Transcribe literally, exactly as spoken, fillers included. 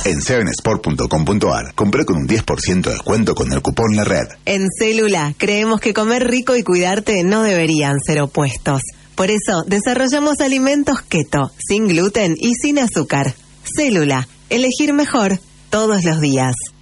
En seven sport punto com punto a r compré con un diez por ciento de descuento con el cupón La Red. En Célula creemos que comer rico y cuidarte no deberían ser opuestos. Por eso desarrollamos alimentos keto, sin gluten y sin azúcar. Célula, elegir mejor todos los días.